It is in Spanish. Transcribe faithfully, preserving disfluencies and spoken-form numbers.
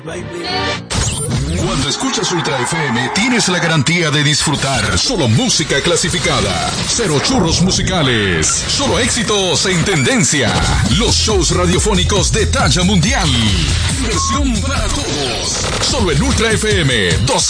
Cuando escuchas Ultra F M tienes la garantía de disfrutar solo música clasificada, cero churros musicales, solo éxitos en tendencia, los shows radiofónicos de talla mundial, diversión para todos, solo en Ultra F M doce